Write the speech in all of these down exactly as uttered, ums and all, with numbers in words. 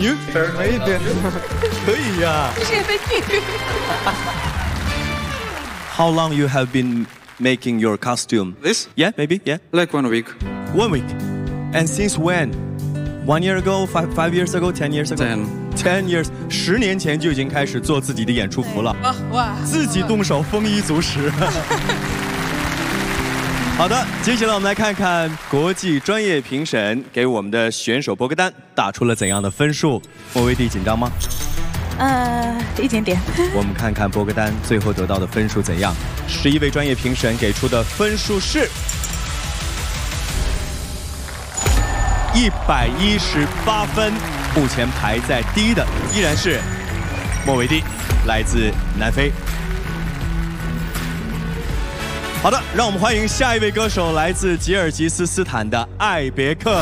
女，maybe 可以呀。 这是也被拒。 How long you have been making your costume? This? Yeah, maybe, yeah. Like one week. One week. And since when? One year ago, five five years ago, ten years ago. Ten. Ten years. 十年前就已经开始做自己的演出服了。 哇哇！ 自己动手，丰衣足食。好的，接下来我们来看看国际专业评审给我们的选手波格丹打出了怎样的分数。莫维蒂紧张吗？ 呃，一点点。 我们看看波格丹最后得到的分数怎样。十一位专业评审给出的分数是一百一十八分，目前排在第一的依然是莫维蒂，来自南非。好的，让我们欢迎下一位歌手，来自吉尔吉斯斯坦的艾别克。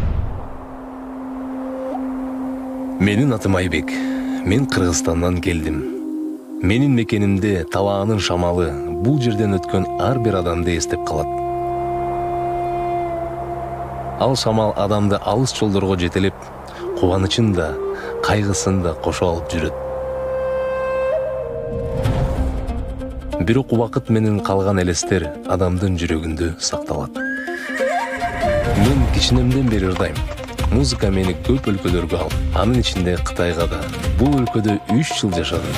Менин атым Айбек. Мен Кыргызстандан келдим. Менин мекенимде табаанын шамалы бул жерден өткөн ар бир адамды эстеп калат. Ал шамал адамды алыс жолдорго жетелеп, кубанычын да, кайгысын да кошо алып жүрөт. Бирок убакыт менен калган элестер адамдын жүрөгүндө сакталат. Мен кичинемден бери ырдайм. Музыка мени көп өлкөлөргө алып, анын ичинде Кытайга да. Бул өлкөдө үч жыл жашадым.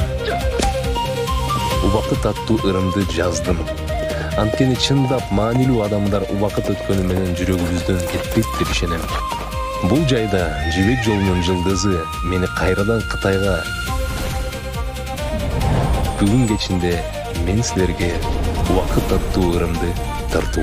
Убакыт аттуу ырымды жаздым. Анткени чындап маанилүү адамдар убакыт өткөнү менен жүрөгүбүздөн кетпейт деп ишенем. Бул жайда Жибек жолунун жылдызы мени кайрадан Кытайга. Бүгүн кечинде мен силерге убакыт аттуу ырымды тартуу